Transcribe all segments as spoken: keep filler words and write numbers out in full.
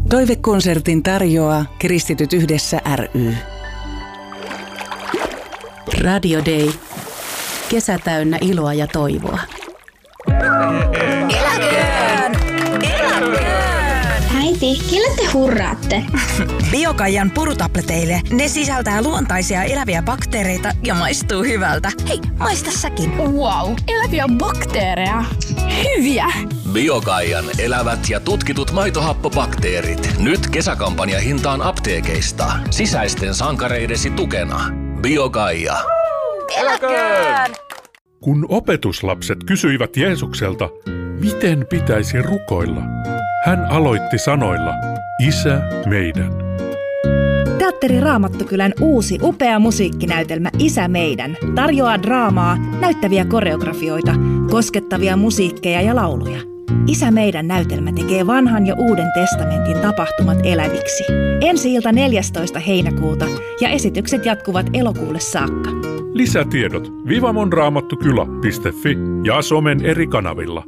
Toivekonsertin tarjoaa Kristityt yhdessä ry. Radio Day. Kesä täynnä iloa ja toivoa. Eläköön! Eläköön! Äiti, kelle te hurraatte? Biokaijan purutableteille. Ne sisältää luontaisia eläviä bakteereita ja maistuu hyvältä. Hei, maista säkin. Wow, eläviä bakteereja. Hyviä! Biokaijan elävät ja tutkitut maitohappobakteerit. Nyt kesäkampanja hintaan apteekeista. Sisäisten sankareidesi tukena. Biokaija. Eläköön! Kun opetuslapset kysyivät Jeesukselta, miten pitäisi rukoilla, hän aloitti sanoilla, Isä meidän. Teatteri Raamattukylän uusi upea musiikkinäytelmä Isä meidän tarjoaa draamaa, näyttäviä koreografioita, koskettavia musiikkeja ja lauluja. Isä meidän näytelmä tekee vanhan ja uuden testamentin tapahtumat eläviksi. Ensi-ilta neljästoista heinäkuuta ja esitykset jatkuvat elokuulle saakka. Lisätiedot vivamonraamattukylä piste fi ja somen eri kanavilla.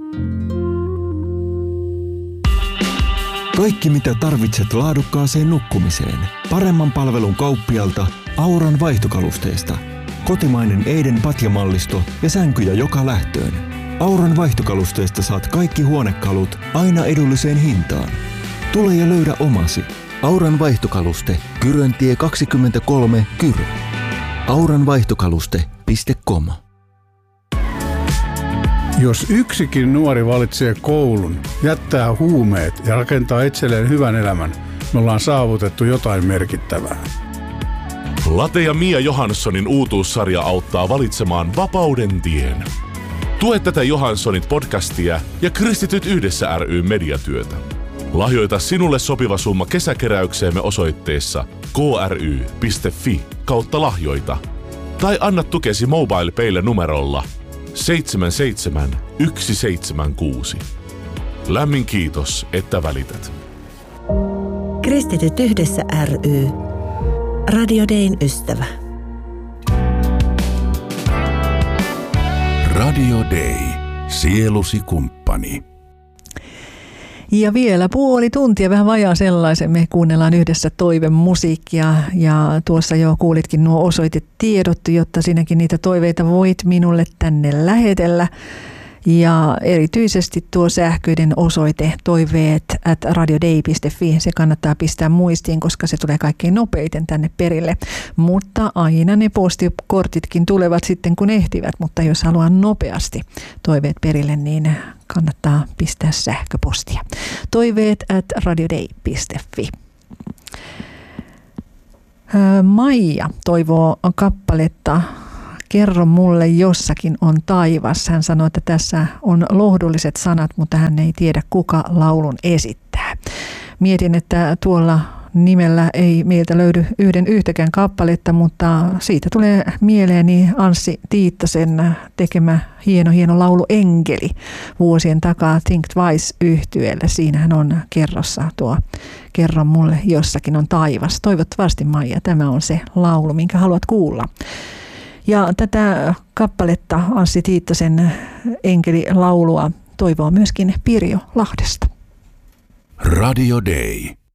Kaikki mitä tarvitset laadukkaaseen nukkumiseen. Paremman palvelun kauppialta Auran vaihtokalusteista. Kotimainen Eiden patjamallisto ja sänkyjä joka lähtöön. Auran vaihtokalusteista saat kaikki huonekalut aina edulliseen hintaan. Tule ja löydä omasi. Auran vaihtokaluste, Kyröntie kaksikymmentäkolme, Kyrö. auran vaihtokaluste piste com. Jos yksikin nuori valitsee koulun, jättää huumeet ja rakentaa itselleen hyvän elämän, me ollaan saavutettu jotain merkittävää. Late ja Mia Johanssonin uutuussarja auttaa valitsemaan vapauden tien. Tue tätä Johanssonit podcastia ja Kristityt yhdessä ry mediatyötä. Lahjoita sinulle sopiva summa kesäkeräykseemme osoitteessa kry piste fi kautta lahjoita. Tai anna tukesi MobilePaylle numerolla seitsemän seitsemän yksi seitsemän kuusi. Lämmin kiitos, että välität. Kristityt yhdessä ry. Radio Dayn ystävä. Radio Day. Sielusi kumppani. Ja vielä puoli tuntia, vähän vajaa sellaisen. Me kuunnellaan yhdessä toivemusiikkia ja tuossa jo kuulitkin nuo osoitetiedot, jotta sinäkin niitä toiveita voit minulle tänne lähetellä. Ja erityisesti tuo sähköinen osoite toiveet at radioday piste fi, se kannattaa pistää muistiin, koska se tulee kaikkein nopeiten tänne perille. Mutta aina ne postikortitkin tulevat sitten kun ehtivät, mutta jos haluaa nopeasti toiveet perille, niin kannattaa pistää sähköpostia. Toiveet at radioday piste fi. Maija toivoo kappaletta Kerro mulle jossakin on taivas. Hän sanoi, että tässä on lohdulliset sanat, mutta hän ei tiedä kuka laulun esittää. Mietin, että tuolla nimellä ei meiltä löydy yhden yhtäkään kappaletta, mutta siitä tulee mieleeni Anssi Tiittasen tekemä hieno hieno laulu Enkeli vuosien takaa Think Twice-yhtyeellä. Siinähän on kerrossa tuo Kerro mulle jossakin on taivas. Toivottavasti Maija, tämä on se laulu, minkä haluat kuulla. Ja tätä kappaletta Anssi Tiittasen Enkeli-laulua toivoo myöskin Pirjo Lahdesta. Radio Day.